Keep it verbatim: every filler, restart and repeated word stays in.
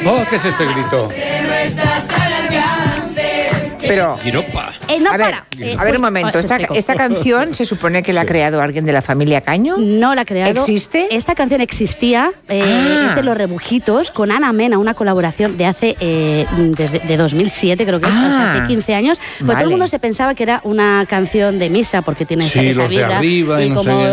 Oh, ¿qué es este grito? Pero, Eh, no, a ver, para. Eh, a ver un uy, momento. oh, se Esta, secó. esta canción se supone que la ha creado alguien de la familia Caño. No la ha creado. ¿Existe? Esta canción existía, eh, Ah. es de Los Rebujitos, con Ana Mena, una colaboración de hace, eh, desde de dos mil siete creo que es, Ah. o sea, hace quince años. Pues Vale. todo el mundo se pensaba que era una canción de misa, porque tiene Sí, esa, esa los de vibra. arriba y no sé como qué.